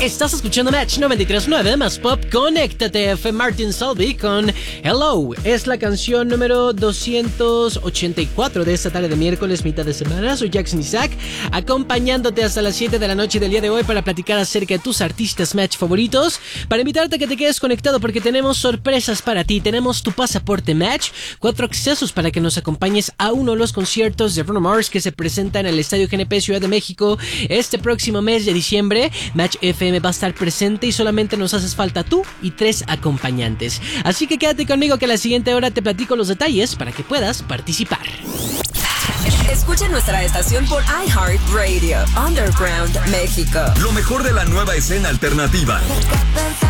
Estás escuchando Match 93.9 más pop. Conéctate. Fue Martin Solveig con Hello. Es la canción número 284 de esta tarde de miércoles, mitad de semana. Soy Jackson Isaac, acompañándote hasta las 7 de la noche del día de hoy para platicar acerca de tus artistas Match favoritos. Para invitarte a que te quedes conectado porque tenemos sorpresas para ti. Tenemos tu pasaporte Match, 4 accesos para que nos acompañes a uno de los conciertos de Bruno Mars que se presenta en el Estadio GNP Ciudad de México este próximo mes de diciembre. Match FM va a estar presente y solamente nos haces falta tú y 3 acompañantes. Así que quédate conmigo que a la siguiente hora te platico los detalles para que puedas participar. Escucha nuestra estación por iHeartRadio, Underground México. Lo mejor de la nueva escena alternativa.